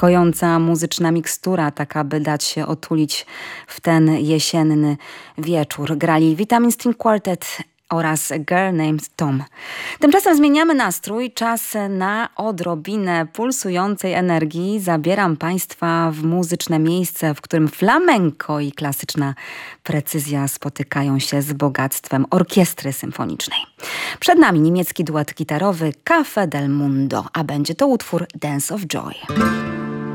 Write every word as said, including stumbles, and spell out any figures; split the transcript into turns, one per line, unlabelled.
kojąca muzyczna mikstura, taka by dać się otulić w ten jesienny wieczór. Grali Vitamin String Quartet oraz A Girl Named Tom. Tymczasem zmieniamy nastrój. Czas na odrobinę pulsującej energii. Zabieram Państwa w muzyczne miejsce, w którym flamenco i klasyczna precyzja spotykają się z bogactwem orkiestry symfonicznej. Przed nami niemiecki duet gitarowy Café del Mundo, a będzie to utwór Dance of Joy.